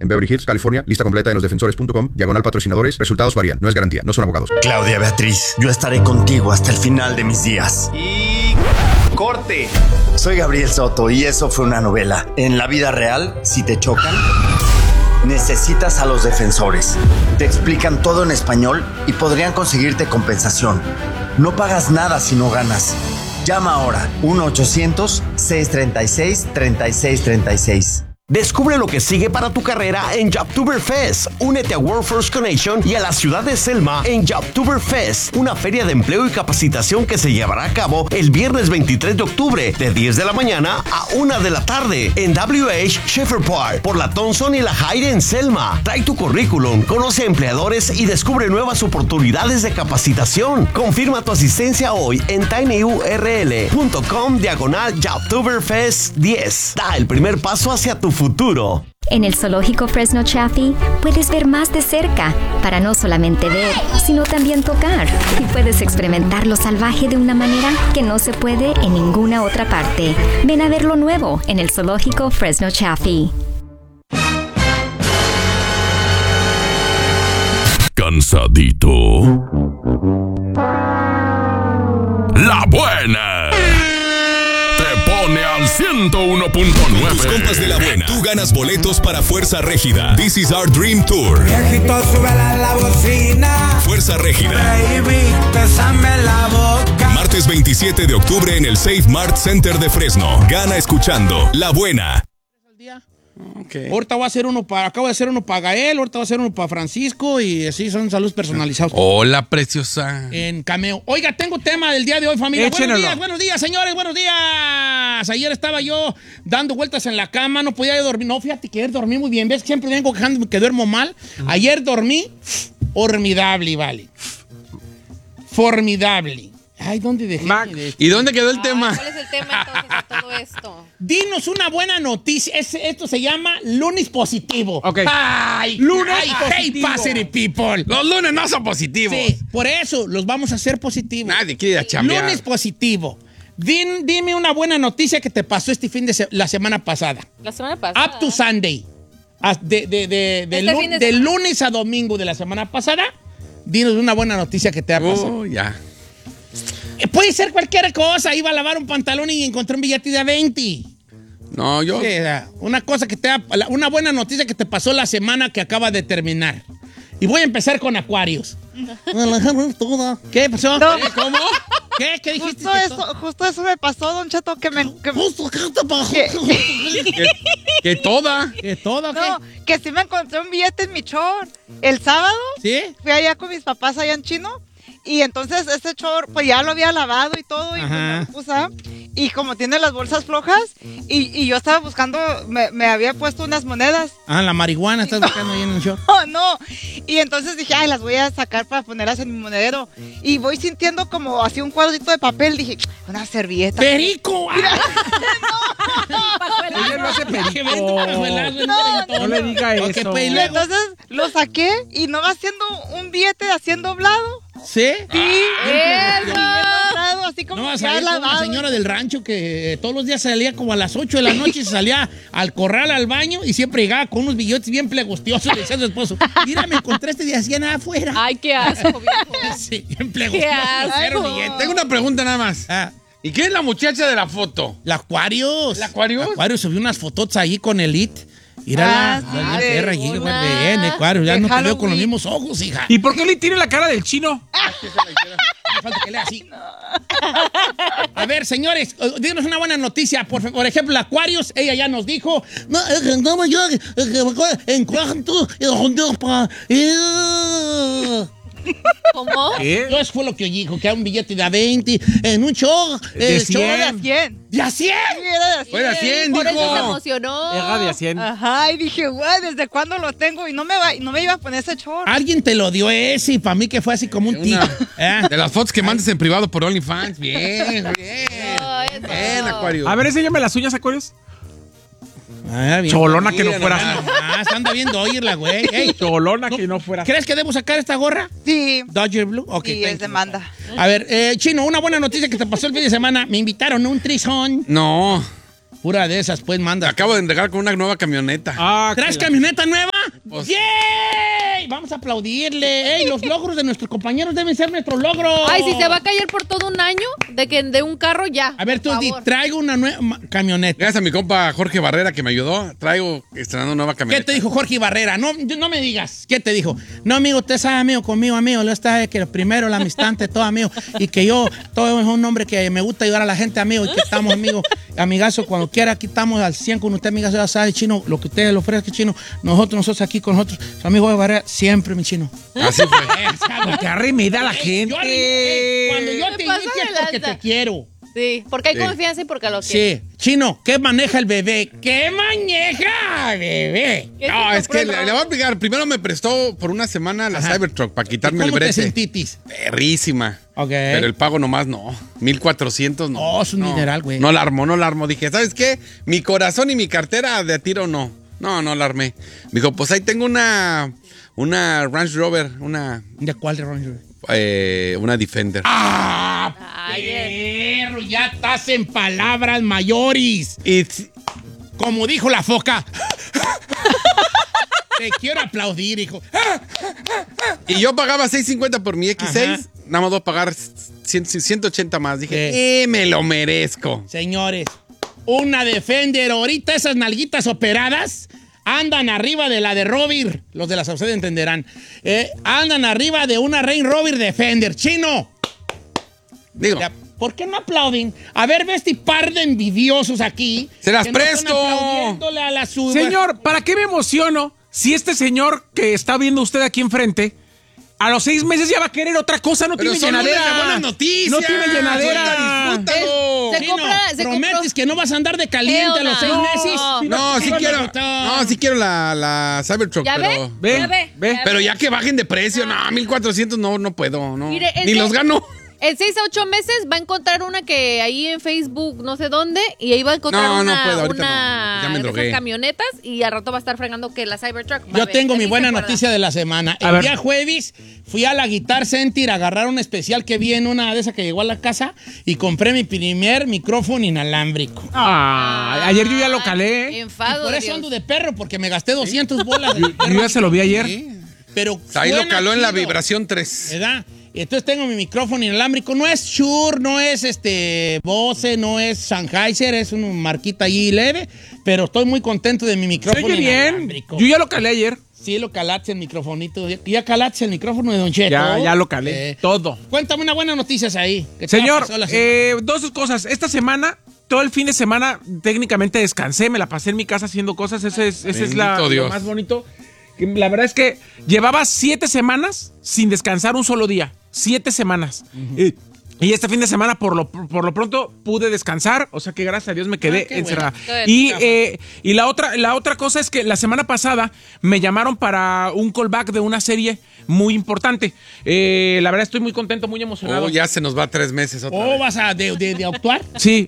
en Beverly Hills, California. Lista completa en losdefensores.com/patrocinadores. Resultados varían. No es garantía. No son abogados. Claudia Beatriz, yo estaré contigo hasta el final de mis días. Y... ¡corte! Soy Gabriel Soto y eso fue una novela. En la vida real, si te chocan, necesitas a los defensores. Te explican todo en español y podrían conseguirte compensación. No pagas nada si no ganas. Llama ahora 1-800-636-3636. Descubre lo que sigue para tu carrera en Jobtoberfest. Únete a World First Connection y a la ciudad de Selma en Jobtoberfest, una feria de empleo y capacitación que se llevará a cabo el viernes 23 de octubre de 10 de la mañana a 1 de la tarde en WH Shepherd Park por la Thompson y la Hyde en Selma. Trae tu currículum, conoce a empleadores y descubre nuevas oportunidades de capacitación. Confirma tu asistencia hoy en tinyurl.com/Jobtoberfest 10. Da el primer paso hacia tu futuro. En el Zoológico Fresno Chaffee puedes ver más de cerca, para no solamente ver, sino también tocar. Y puedes experimentar lo salvaje de una manera que no se puede en ninguna otra parte. Ven a ver lo nuevo en el Zoológico Fresno Chaffee. Cansadito. La buena. Pone al 101.9. Tus compas de La Buena. Tú ganas boletos para Fuerza Régida. This is our dream tour. Viejito, súbela la bocina. Fuerza Régida. Baby, bésame la boca. Martes 27 de octubre en el Safe Mart Center de Fresno. Gana escuchando La Buena. Okay. Ahorita voy a hacer acabo de hacer uno para Gael, ahorita voy a hacer uno para Francisco y así son saludos personalizados. Hola, preciosa. En Cameo. Oiga, tengo tema del día de hoy, familia. Échenelo. Buenos días, señores, buenos días. Ayer estaba yo dando vueltas en la cama, no podía dormir. No, fíjate que ayer dormí muy bien. ¿Ves que siempre vengo quejándome que duermo mal? Ayer dormí formidable, vale. Formidable. Ay, ¿dónde dejé? ¿Y dónde quedó el tema? ¿Cuál es el tema entonces de todo esto? Dinos una buena noticia. Esto se llama lunes positivo. Ok. ¡Ay! Lunes positivo. Hey, positive people. Los lunes no son positivos. Sí, por eso los vamos a hacer positivos. Nadie quiere ir a chambear. Lunes positivo. Dime una buena noticia que te pasó este fin de la semana pasada. La semana pasada. Up to Sunday. De lunes a domingo de la semana pasada. Dinos una buena noticia que te ha pasado. Ya. Puede ser cualquier cosa. Iba a lavar un pantalón y encontré un billete de 20. No, yo... Sí, una buena noticia que te pasó la semana que acaba de terminar. Y voy a empezar con Acuarios. ¿Qué pasó? No. ¿Cómo? ¿Qué dijiste? Justo eso me pasó, Don Cheto, que Justo, ¿qué te pasó? Que toda. ¿Que toda? No, que sí me encontré un billete en mi chor. El sábado ¿sí? Fui allá con mis papás allá en Chino. Y entonces ese chor, pues ya lo había lavado y todo, y pues me lo puse, y como tiene las bolsas flojas, y yo estaba buscando, me había puesto unas monedas. La marihuana estás buscando ahí en el short. No, y entonces dije, las voy a sacar para ponerlas en mi monedero. Y voy sintiendo como así un cuadrito de papel, dije, una servilleta. ¡Perico! Ella no hace perico. No le diga eso. Y entonces lo saqué y no va haciendo un billete así doblado. ¿Sí? Sí. Así como no, salía con una señora del rancho que todos los días salía como a las 8 de la noche y se salía al corral al baño y siempre llegaba con unos billetes bien plegostiosos y le decía a su esposo, mira, me encontré este día hacía nada afuera. Ay, qué asco, viejo. Sí, bien plegostiosos. Tengo una pregunta nada más. ¿Y qué es la muchacha de la foto? La Acuarios. ¿La Acuarios? Acuarios subió unas fotos ahí con Elite. Mira la perra allí, bien, Acuarios. Ya no te veo con los mismos ojos, hija. ¿Y por qué le tiene la cara del chino? Me falta que lea así. A ver, señores, díganos una buena noticia. Por ejemplo, Acuarios, ella ya nos dijo. No, yo en cuanto. ¿Cómo? ¿Qué? Eso fue lo que dijo, que era un billete de a 20 en un show. De 100. De a 100. ¿De a 100? Sí, era de a 100. Fue de a 100, Por dijo. eso se emocionó. Era de a 100. Ajá, y dije, güey, ¿desde cuándo lo tengo? Y no me iba a poner ese short. Alguien te lo dio ese y para mí que fue así como un tip. De las fotos que mandes en privado por OnlyFans. Bien. Bien, Acuario. A ver, enséñame las uñas, Acuarios. Bien, Cholona que no fueras. Anda viendo oírla, güey. Hey, Cholona que no fuera. ¿Crees que debo sacar esta gorra? Sí. Dodger Blue. Ok. Sí, es demanda. A ver, Chino, una buena noticia que te pasó el fin de semana. Me invitaron a un trizón. No. Pura de esas, pues manda. Acabo de entregar con una nueva camioneta. ¿Traes camioneta nueva? Pues- ¡Yay! Vamos a aplaudirle. ¡Ey! Los logros de nuestros compañeros deben ser nuestros logros. Ay, si se va a caer por todo un año de un carro, ya. A ver, tú por di, favor. traigo una nueva camioneta. Gracias a mi compa Jorge Barrera que me ayudó. Traigo estrenando nueva ¿Qué camioneta. te dijo Jorge Barrera? No me digas. ¿Qué te dijo? No, amigo, usted sabe, amigo, conmigo, amigo. Lo está que primero la amistad ante todo, amigo. Y que yo, todo es un hombre que me gusta ayudar a la gente, amigo. Y que estamos, amigos, amigazo, cuando quiera, aquí estamos al 100 con usted, amigazo. Ya sabe, chino, lo que usted le ofrezca, chino. Nosotros aquí con nosotros. Su amigo de Barrera, siempre, mi chino. Así fue. Que arrimida la gente. Cuando yo te pasa inicio de es porque lanza. te quiero. Sí, porque hay Sí. confianza y porque lo quiero. Sí. Chino, ¿qué maneja el bebé? ¿Qué maneja, bebé? ¿Qué No, te es que compró? le voy a explicar. Primero me prestó por una semana la Ajá. Cybertruck para quitarme el ¿Cómo te brete. sentitis? Perrísima. Ok. Pero el pago nomás no. 1,400 no. Oh, es un dineral, güey. No la armo. Dije, ¿sabes qué? Mi corazón y mi cartera de a tiro no. No la armé. Me dijo, pues ahí tengo una Range Rover, ¿De cuál de Range Rover? una Defender. ¡Ah! Ay, Perro, ya estás en palabras mayores. Y Como dijo la foca. Te quiero aplaudir, hijo. yo pagaba $650 por mi X6. Ajá. Nada más voy a pagar 180 más. Dije, me lo merezco. Señores, una Defender. Ahorita esas nalguitas operadas andan arriba de la de Rover. Los de la Sauceda entenderán. Andan arriba de una Range Rover Defender. Chino. Digo, Ya, ¿por qué no aplauden? A ver, ve este par de envidiosos aquí. ¡Se las que no están presto! aplaudiéndole a la suba. Señor, ¿para qué me emociono si este señor que está viendo usted aquí enfrente a los 6 meses ya va a querer otra cosa? No pero tiene son llenadera. lunes de buenas noticias. No tiene llenadera. Suelta, disfrútalo. Se compra- se ¿prometes compró- que no vas a andar de caliente a los 6 No. meses? No, sí quiero. No, sí quiero la Cybertruck, ¿Ya pero. ve? Ve, ¿Ya ve? ve. ¿Ya Pero ve? ya que bajen de precio, no, 1,400 no puedo, no. Mire, Ni los gano. En 6 a 8 meses va a encontrar una que ahí en Facebook, no sé dónde, y ahí va a encontrar No, no una, puedo, ahorita una no, ya me de drogué. esas camionetas y al rato va a estar fregando que la Cybertruck. va a Yo ver. tengo Él mi ni buena se acuerda. noticia de la semana. A El ver. día jueves fui a la Guitar Center a agarrar un especial que vi en una de esas que llegó a la casa y compré mi primer micrófono inalámbrico. Ayer yo ya lo calé. Enfado. Y por de eso Dios. ando de perro, porque me gasté 200 bolas. de Yo perro. ya se lo vi ayer. Pero Ahí lo suena caló en la chido, vibración 3. ¿verdad? Y entonces tengo mi micrófono inalámbrico. No es Shure, no es Bose, no es Sennheiser, es una marquita ahí leve, pero estoy muy contento de mi Se micrófono oye bien. inalámbrico. Yo ya lo calé ayer. Sí, lo calaste el microfonito. ¿Ya calaste el micrófono de Don Cheto? Ya lo calé. Todo. Cuéntame una buena noticia ahí. ¿Qué te Señor, pasó la semana? dos cosas. Esta semana, todo el fin de semana, técnicamente descansé, me la pasé en mi casa haciendo cosas. Ese es Bendito lo Dios. más bonito. La verdad es que llevaba 7 semanas sin descansar un solo día. 7 semanas. Y este fin de semana, por lo pronto, pude descansar. O sea que gracias a Dios me quedé qué encerrada. bueno. Y la otra cosa es que la semana pasada me llamaron para un callback de una serie muy importante. La verdad estoy muy contento, muy emocionado. Oh, ya se nos va 3 meses otra ¿O vez. vas a de actuar? Sí,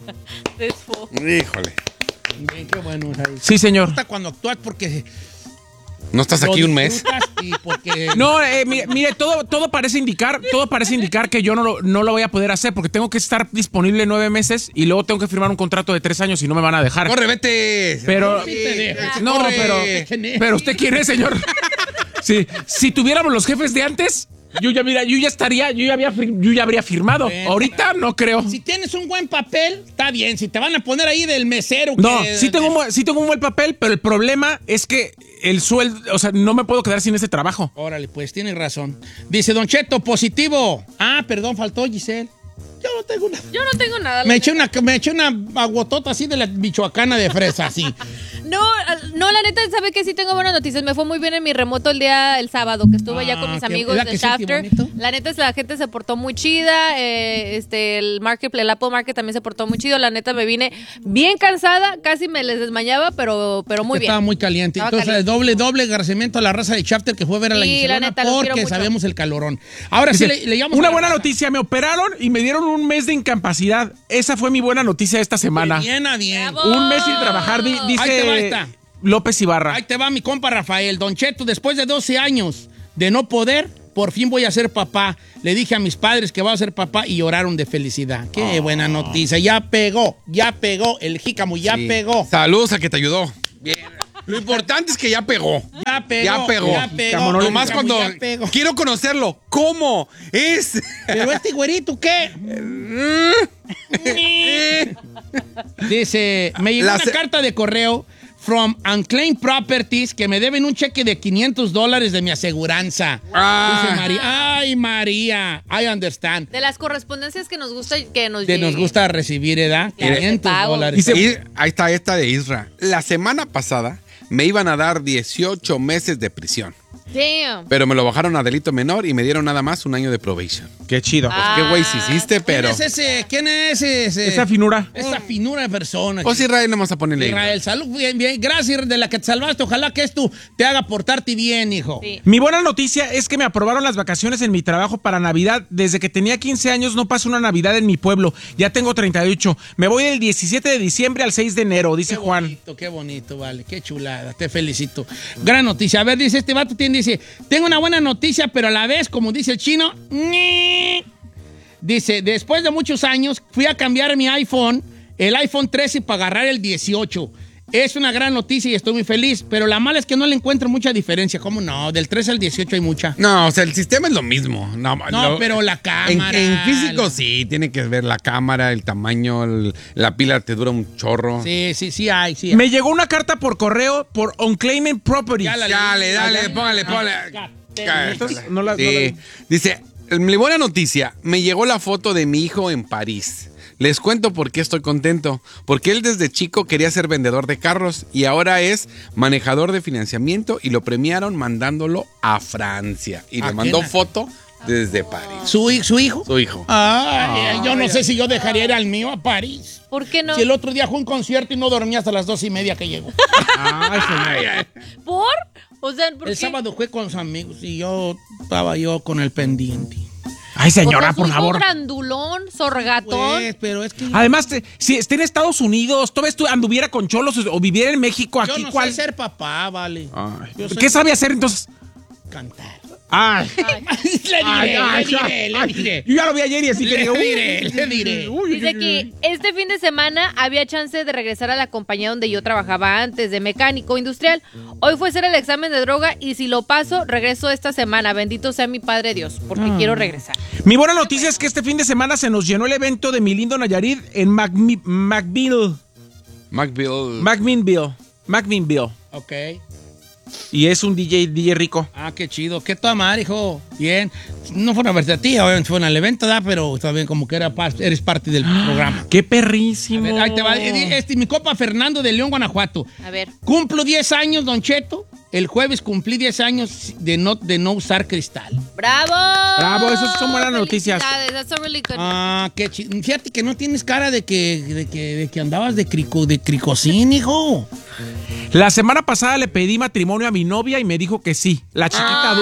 Híjole. Bien, qué bueno. Jair. sí, señor. Me gusta cuando actúas porque ¿No estás lo aquí un mes? disfrutas y porque No, mire, todo parece indicar que yo no lo voy a poder hacer porque tengo que estar disponible 9 meses y luego tengo que firmar un contrato de 3 años y no me van a dejar. ¡Corre, vete! Pero, Sí te dejo. no, Corre. pero usted quién es, señor. Sí, si tuviéramos los jefes de antes, yo ya habría firmado. Bueno. Ahorita no creo. si tienes un buen papel, está bien. Si te van a poner ahí del mesero. No, que- sí tengo un buen papel, pero el problema es que el sueldo, o sea, no me puedo quedar sin ese trabajo. Órale, pues tienes razón. Dice Don Cheto, positivo. Ah, perdón, faltó Giselle. Yo no tengo nada. Yo no tengo nada. Me eché una aguotota así de la michoacana de fresa, así. No, la neta, ¿sabe que sí tengo buenas noticias? Me fue muy bien en mi remoto el sábado, que estuve allá con mis amigos ¿verdad de que sí, qué Shafter. bonito? La neta, la gente se portó muy chida. El Apple Market también se portó muy chido. La neta, me vine bien cansada, casi me les desmayaba, pero muy bien. Estaba muy caliente. Estaba Entonces, caliente. doble agradecimiento a la raza de Shafter que fue a ver a la Sí, Giselona la neta, los quiero porque mucho. sabíamos el calorón. Ahora sí, le llamamos Una a la buena raza. noticia, me operaron y me dieron un mes de incapacidad. Esa fue mi buena noticia esta semana. Bien, a bien. Bravo. Un mes sin trabajar, Ahí te va dice esta. López Ibarra. Ahí te va mi compa Rafael. Don Cheto, después de 12 años de no poder, por fin voy a ser papá. Le dije a mis padres que voy a ser papá y lloraron de felicidad. Qué buena noticia. Ya pegó el jícamo, ya Sí. pegó. Saludos a que te ayudó. Bien. Lo importante es que ya pegó. Ya pegó. Ya pegó. Ya pegó. Nomás cuando Ya pegó. quiero conocerlo. ¿Cómo? Es. Pero este güerito, ¿qué? Dice, me llegó una carta de correo from Unclaimed Properties que me deben un cheque de $500 de mi aseguranza. Dice María. Ay, María. I understand. De las correspondencias que nos gusta que nos Que nos llegue. gusta recibir, ¿verdad? Claro, $500. Dice, ahí está esta de Isra. La semana pasada me iban a dar 18 meses de prisión. Damn. Pero me lo bajaron a delito menor y me dieron nada más un año de probation. Qué chido. Pues qué güey si hiciste, pero... ¿Quién es ese? ¿Quién es ese? Esa finura. Esa finura de persona. Pues Israel, no vamos a ponerle. Israel, salud, bien, bien. Gracias de la que te salvaste. Ojalá que esto te haga portarte bien, hijo. Sí. Mi buena noticia es que me aprobaron las vacaciones en mi trabajo para Navidad. Desde que tenía 15 años no paso una Navidad en mi pueblo. Ya tengo 38. Me voy del 17 de diciembre al 6 de enero, dice Juan. Qué bonito, vale. Qué chulada. Te felicito. Gran noticia. A ver, dice este vato, dice, tengo una buena noticia, pero a la vez, como dice el chino, dice, después de muchos años fui a cambiar mi iPhone, el iPhone 13 para agarrar el 18. Es una gran noticia y estoy muy feliz, pero la mala es que no le encuentro mucha diferencia. ¿Cómo no? Del 13 al 18 hay mucha. No, o sea, el sistema es lo mismo. No, pero la cámara. En físico sí, tiene que ver la cámara, el tamaño, la pila te dura un chorro. Sí hay. Me llegó una carta por correo por Unclaimed Properties. Dale, póngale. No la vi. Dice, mi buena noticia, me llegó la foto de mi hijo en París. Les cuento por qué estoy contento. Porque él desde chico quería ser vendedor de carros y ahora es manejador de financiamiento y lo premiaron mandándolo a Francia. Y le mandó foto desde París. ¿Su hijo? Su hijo. Yo no sé si yo dejaría ir al mío a París. ¿Por qué no? Si el otro día fue un concierto y no dormía hasta las 2:30 que llegó. ¿Por? O sea, ¿por el qué? sábado fue con sus amigos y estaba yo con el pendiente. Ay, señora, O sea, por favor. Grandulón, sorgatón. Pues, pero es que... Además, si está en Estados Unidos, ¿tú anduviera con cholos o viviera en México? Yo Aquí, no ¿cuál? sé ser papá, vale. ¿Qué sabe hacer entonces? Cantar. Ay. Le diré. Yo ya lo vi ayer y así que le diré. Dice que este fin de semana había chance de regresar a la compañía donde yo trabajaba antes, de mecánico industrial. Hoy fue a hacer el examen de droga y si lo paso, regreso esta semana. Bendito sea mi Padre Dios, porque quiero regresar. Mi buena noticia es que este fin de semana se nos llenó el evento de mi lindo Nayarit en McMinnville. Ok. Y es un DJ rico. Qué chido. Qué toda madre, hijo. Bien. No fue una versatilidad, obviamente fue en el evento, pero también como que eres parte del programa. ¡Qué perrísimo! A ver, ahí te va. Mi compa Fernando de León, Guanajuato. A ver. Cumplo 10 años, Don Cheto. El jueves cumplí 10 años de no usar cristal. ¡Bravo! Bravo, esas son buenas noticias. That's a really good qué chido. Fíjate que no tienes cara de que andabas de cricosín, hijo. La semana pasada le pedí matrimonio a mi novia y me dijo que sí. La chiquita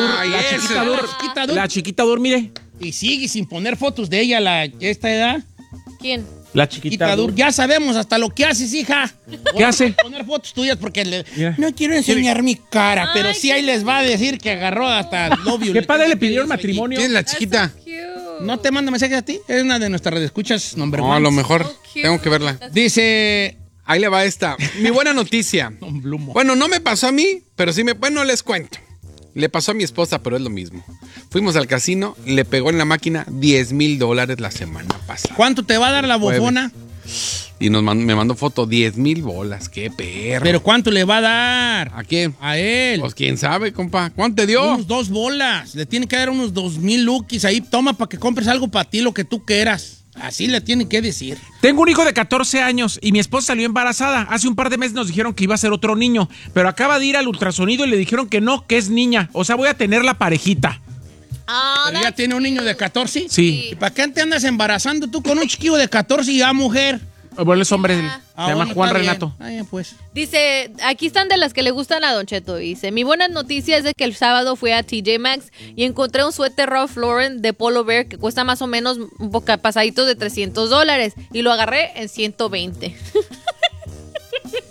La chiquita Dur, mire. Y sigue sin poner fotos de ella esta edad. ¿Quién? La chiquita Dur. Ya sabemos hasta lo que haces, hija. ¿Qué hace? Poner fotos tuyas porque no quiero enseñar mi cara, pero sí ahí les va a decir que agarró hasta el novio. ¿Qué padre le pidieron matrimonio? ¿Quién es la chiquita? ¿No te manda mensajes a ti? Es una de nuestras redescuchas, nombre No, a lo mejor. Tengo que verla. Dice... Ahí le va esta. Mi buena noticia. Bueno, no me pasó a mí, pero sí Bueno, les cuento. Le pasó a mi esposa, pero es lo mismo. Fuimos al casino, le pegó en la máquina $10,000 la semana pasada. ¿Cuánto te va a dar la bofona? Y me mandó foto, 10,000 bolas. ¡Qué perro! ¿Pero cuánto le va a dar? ¿A quién? A él. Pues quién sabe, compa. ¿Cuánto te dio? Unos 2 bolas. Le tiene que dar unos 2,000 lookies ahí. Toma para que compres algo para ti, lo que tú quieras. Así le tiene que decir. Tengo un hijo de 14 años y mi esposa salió embarazada. Hace un par de meses nos dijeron que iba a ser otro niño, pero acaba de ir al ultrasonido y le dijeron que no, que es niña. O sea, voy a tener la parejita. ¿Pero ya tiene un niño de 14? Sí. ¿Y para qué te andas embarazando tú con un chiquillo de 14 y ya mujer? Bueno, es hombre, se llama Juan Renato. Pues. Dice, aquí están de las que le gustan a Don Cheto. Dice, mi buena noticia es de que el sábado fui a TJ Maxx y encontré un suéter Ralph Lauren de Polo Bear que cuesta más o menos un poco pasadito de $300 y lo agarré en 120.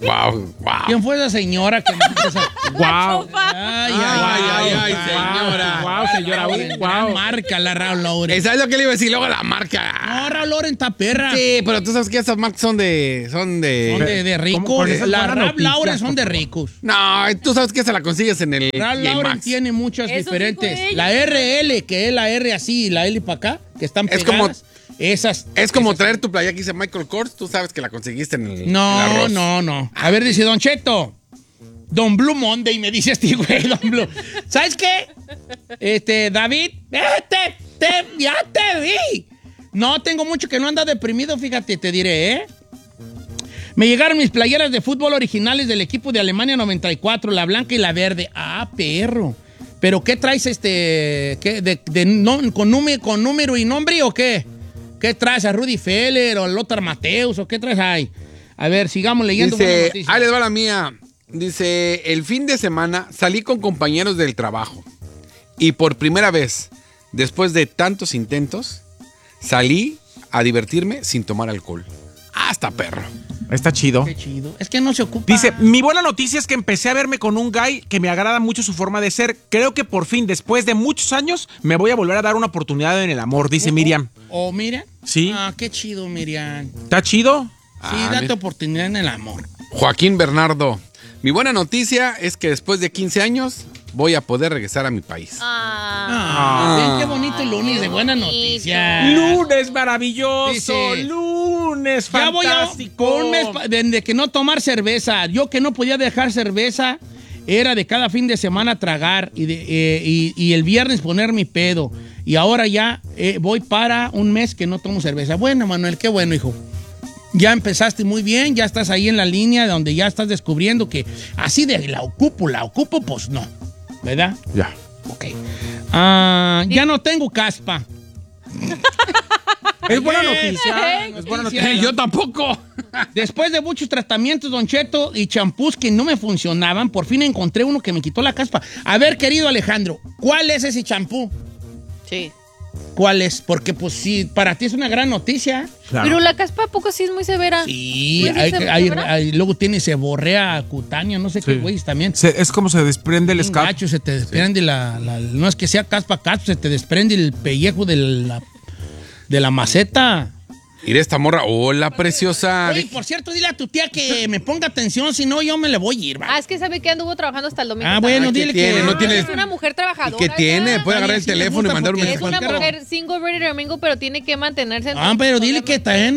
Wow. ¿Quién fue esa señora que me esa? Wow. Ay, señora. Wow, señora. Wow. Marca la Ralph Lauren. ¿Sabes lo que le iba a decir? Luego la marca. No, Ralph Lauren está perra. Sí, pero tú sabes que esas marcas son de ricos. Las Ralph Lauren son de ricos. No, tú sabes que se la consigues en el Ralph Lauren tiene muchas diferentes. La RL, que es la R así y la L para acá, que están pegadas. Es como traer tu playa que dice Michael Kors, tú sabes que la conseguiste en el No. arroz. A ver, dice Don Cheto. Don Blue Monday, me dice este güey, Don Blue. ¿Sabes qué? David, ya te vi. No, tengo mucho que no anda deprimido, fíjate, te diré, ¿eh? Me llegaron mis playeras de fútbol originales del equipo de Alemania 94, la blanca y la verde. Ah, perro. ¿Pero qué traes, con número y nombre o qué? ¿Qué traes? ¿A Rudy Feller o a Lothar Matthäus o qué traes ahí? A ver, sigamos leyendo. Dice, ahí les va la mía. Dice, el fin de semana salí con compañeros del trabajo y por primera vez, después de tantos intentos, salí a divertirme sin tomar alcohol. Hasta perro. Está chido. Qué chido. Es que no se ocupa. Dice, mi buena noticia es que empecé a verme con un guy que me agrada mucho su forma de ser. Creo que por fin, después de muchos años, me voy a volver a dar una oportunidad en el amor, dice Miriam. ¿O Miriam? Sí. Ah, qué chido, Miriam. ¿Está chido? Sí, date oportunidad en el amor. Joaquín Bernardo. Mi buena noticia es que después de 15 años voy a poder regresar a mi país. Ven qué bonito lunes de buena noticia. Lunes maravilloso. Dice, lunes fantástico. Ya voy a un mes de que no tomar cerveza. Yo que no podía dejar cerveza, era de cada fin de semana tragar y el viernes poner mi pedo. Y ahora ya voy para un mes que no tomo cerveza. Bueno, Manuel, qué bueno, hijo. Ya empezaste muy bien, ya estás ahí en la línea donde ya estás descubriendo que así de la ocupo, pues no. ¿Verdad? Ya. Ok. Ya no tengo caspa. Es buena noticia. Es buena noticia. Yo tampoco. Después de muchos tratamientos, Don Cheto, y champús que no me funcionaban, por fin encontré uno que me quitó la caspa. A ver, querido Alejandro, ¿cuál es ese champú? Sí. ¿Cuál es? Porque, pues, sí, para ti es una gran noticia. Claro. Pero la caspa, ¿a poco sí es muy severa? Sí, luego tiene seborrea cutánea, no sé qué güey también. Es como se desprende el escape. Gacho, se te desprende no es que sea caspa, se te desprende el pellejo de la maceta. Mira esta morra. Hola, preciosa. Oye, por cierto, dile a tu tía que me ponga atención, si no yo me le voy a ir, ¿vale? Es que sabe que anduvo trabajando hasta el domingo. Bueno, dile que no tiene. Es una mujer trabajadora. ¿Qué tiene? Puede agarrar el teléfono y mandar un mensaje. Es una mujer single, ready domingo, pero tiene que mantenerse. Pero dile que también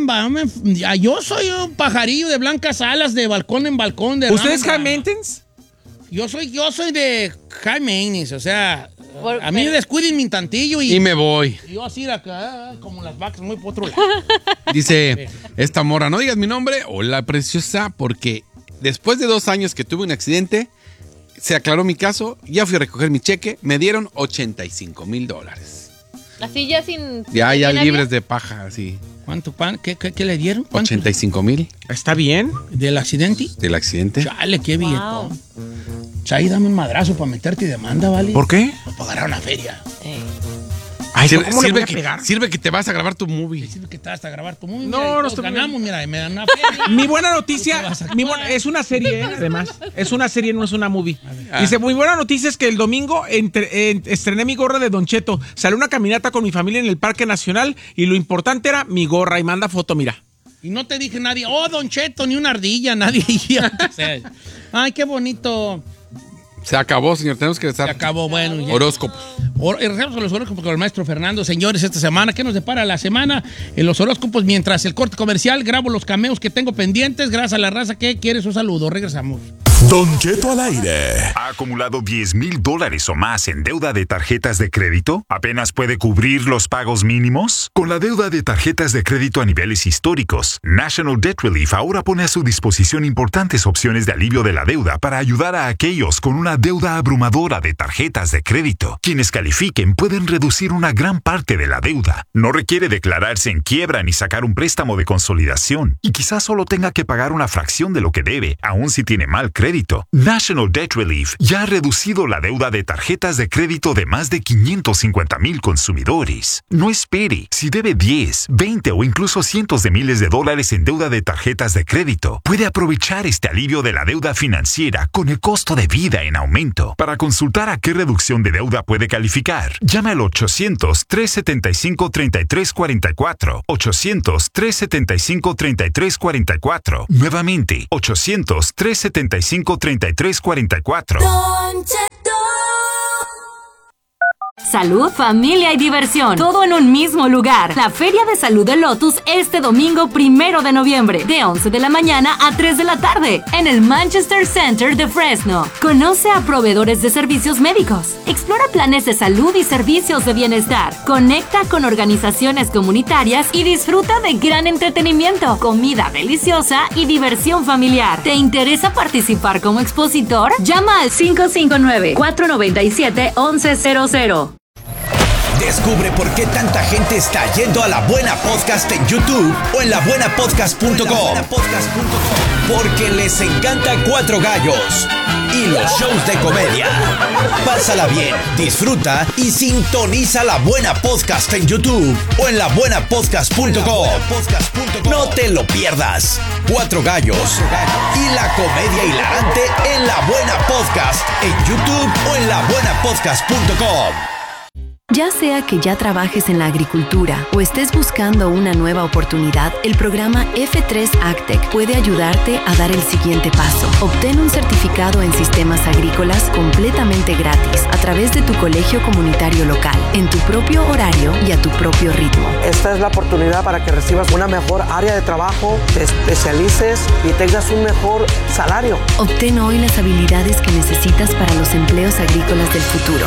yo soy un pajarillo de blancas alas de balcón en balcón. ¿Usted es high maintenance? Yo soy de high maintenance, o sea, a mí me descuiden mi tantillo y me voy. Yo así acá, como las vacas, muy por otro lado. Dice esta morra, no digas mi nombre, hola preciosa, porque después de 2 años que tuve un accidente, se aclaró mi caso, ya fui a recoger mi cheque, me dieron $85,000. Así ya sin... Ya libres de paja, así. ¿Cuánto pan? ¿Qué le dieron? $85,000. ¿Está bien? ¿Del accidente? Del accidente. Chale, qué billetón. Chay, dame un madrazo para meterte y demanda, ¿vale? ¿Por qué? Para pagar una feria. Ay, ¿cómo le voy a pegar? Sirve que te vas a grabar tu movie. Sirve que te vas a grabar tu movie. No, nos ganamos, mira, me dan una feria. Mi buena noticia, es una serie, además. Es una serie, no es una movie. Dice, mi buena noticia es que el domingo estrené mi gorra de Don Cheto. Salí una caminata con mi familia en el Parque Nacional y lo importante era mi gorra. Y manda foto, mira. Y no te dije nadie, Don Cheto, ni una ardilla, nadie. Ay, qué bonito. Se acabó, señor. Tenemos que estar. Se acabó, bueno. Ya. Horóscopos. Regresamos a los horóscopos con el maestro Fernando. Señores, esta semana, ¿qué nos depara la semana? En los horóscopos, mientras el corte comercial, grabo los cameos que tengo pendientes. Gracias a la raza que quiere su saludo. Regresamos. Don Cheto al aire. ¿Ha acumulado $10,000 o más en deuda de tarjetas de crédito? ¿Apenas puede cubrir los pagos mínimos? Con la deuda de tarjetas de crédito a niveles históricos, National Debt Relief ahora pone a su disposición importantes opciones de alivio de la deuda para ayudar a aquellos con una deuda abrumadora de tarjetas de crédito. Quienes califiquen pueden reducir una gran parte de la deuda. No requiere declararse en quiebra ni sacar un préstamo de consolidación. Y quizás solo tenga que pagar una fracción de lo que debe, aun si tiene mal crédito. crédito. National Debt Relief ya ha reducido la deuda de tarjetas de crédito de más de 550,000 consumidores. No espere. Si debe 10, 20 o incluso cientos de miles de dólares en deuda de tarjetas de crédito, puede aprovechar este alivio de la deuda financiera con el costo de vida en aumento. Para consultar a qué reducción de deuda puede calificar, llame al 800-375-3344. 800-375-3344. Nuevamente, 800-375-3344. Salud, familia y diversión, todo en un mismo lugar. La Feria de Salud de Lotus este domingo 1 de noviembre, de 11 de la mañana a 3 de la tarde, en el Manchester Center de Fresno. Conoce a proveedores de servicios médicos, explora planes de salud y servicios de bienestar, conecta con organizaciones comunitarias y disfruta de gran entretenimiento, comida deliciosa y diversión familiar. ¿Te interesa participar como expositor? Llama al 559-497-1100. Descubre por qué tanta gente está yendo a La Buena Podcast en YouTube o en labuenapodcast.com. Porque les encanta Cuatro Gallos y los shows de comedia. Pásala bien, disfruta y sintoniza La Buena Podcast en YouTube o en labuenapodcast.com. No te lo pierdas. Cuatro Gallos y la comedia hilarante en La Buena Podcast en YouTube o en labuenapodcast.com. Ya sea que ya trabajes en la agricultura o estés buscando una nueva oportunidad, el programa F3 AgTech puede ayudarte a dar el siguiente paso. Obtén un certificado en sistemas agrícolas completamente gratis a través de tu colegio comunitario local, en tu propio horario y a tu propio ritmo. Esta es la oportunidad para que recibas una mejor área de trabajo, te especialices y tengas un mejor salario. Obtén hoy las habilidades que necesitas para los empleos agrícolas del futuro.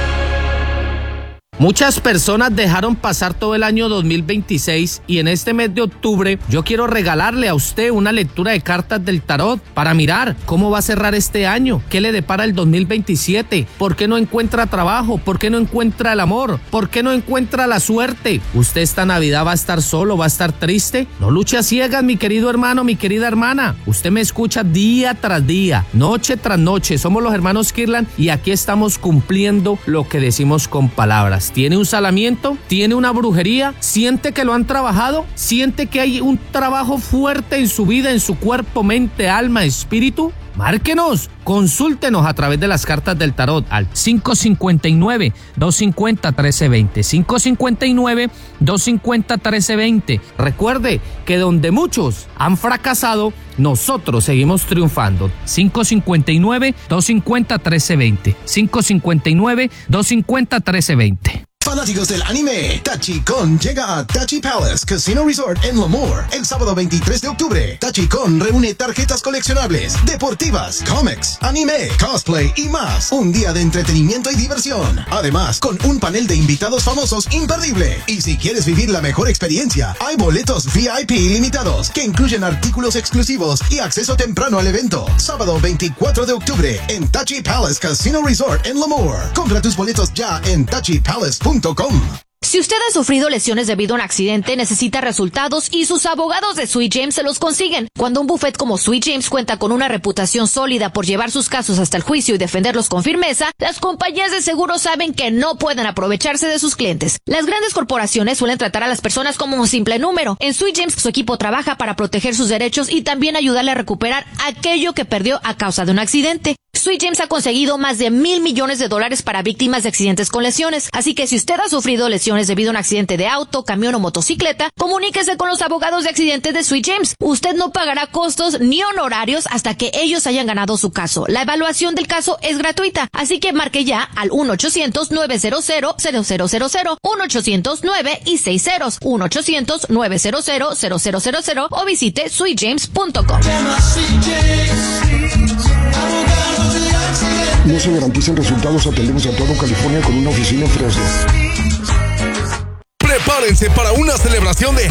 Muchas personas dejaron pasar todo el año 2026 y en este mes de octubre yo quiero regalarle a usted una lectura de cartas del tarot para mirar cómo va a cerrar este año, qué le depara el 2027, por qué no encuentra trabajo, por qué no encuentra el amor, por qué no encuentra la suerte. Usted esta Navidad va a estar solo, va a estar triste. No luche a ciegas, mi querido hermano, mi querida hermana. Usted me escucha día tras día, noche tras noche. Somos los hermanos Kirlan y aquí estamos cumpliendo lo que decimos con palabras. ¿Tiene un salamiento? ¿Tiene una brujería? ¿Siente que lo han trabajado? ¿Siente que hay un trabajo fuerte en su vida, en su cuerpo, mente, alma, espíritu? Márquenos, consúltenos a través de las cartas del tarot al 559-250-1320. 559-250-1320. Recuerde que donde muchos han fracasado, nosotros seguimos triunfando. 559-250-1320. 559-250-1320. Fanáticos del anime, TachiCon llega a Tachi Palace Casino Resort en Lemoore el sábado 23 de octubre. TachiCon reúne tarjetas coleccionables, deportivas, cómics, anime, cosplay y más. Un día de entretenimiento y diversión. Además, con un panel de invitados famosos imperdible. Y si quieres vivir la mejor experiencia, hay boletos VIP limitados que incluyen artículos exclusivos y acceso temprano al evento. Sábado 24 de octubre en Tachi Palace Casino Resort en Lemoore. Compra tus boletos ya en tachipalace.com. Si usted ha sufrido lesiones debido a un accidente, necesita resultados y sus abogados de Sweet James se los consiguen. Cuando un bufete como Sweet James cuenta con una reputación sólida por llevar sus casos hasta el juicio y defenderlos con firmeza, las compañías de seguros saben que no pueden aprovecharse de sus clientes. Las grandes corporaciones suelen tratar a las personas como un simple número. En Sweet James, su equipo trabaja para proteger sus derechos y también ayudarle a recuperar aquello que perdió a causa de un accidente. Sweet James ha conseguido más de $1,000 millones para víctimas de accidentes con lesiones. Así que si usted ha sufrido lesiones debido a un accidente de auto, camión o motocicleta, comuníquese con los abogados de accidentes de Sweet James. Usted no pagará costos ni honorarios hasta que ellos hayan ganado su caso. La evaluación del caso es gratuita, así que marque ya al 1-800-900-0000, 1-800-9 y 6 ceros, 1-800-900-0000 o visite sweetjames.com. No se garantizan resultados. Atendemos a todo California con una oficina en Fresno. Prepárense para una celebración de